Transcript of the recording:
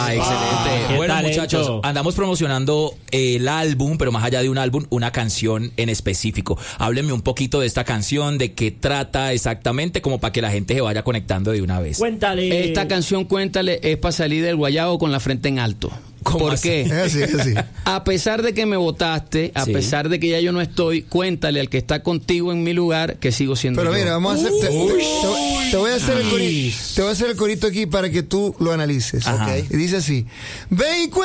Excelente. Bueno, talento. muchachos, andamos promocionando el álbum, pero más allá de un álbum, una canción en específico. Háblenme un poquito de esta canción, de qué trata exactamente, como para que la gente se vaya conectando de una vez. Cuéntale. Esta canción, Cuéntale, es para salir del guayabo con la frente en alto. ¿Por qué? Es así. A pesar de que me votaste, a Sí. pesar de que ya yo no estoy, cuéntale al que está contigo en mi lugar que sigo siendo Pero yo. mira, vamos a hacer. Te voy a hacer el corito. Te voy a hacer el corito aquí para que tú lo analices. Ajá. ¿Ok? Y dice así: Ven y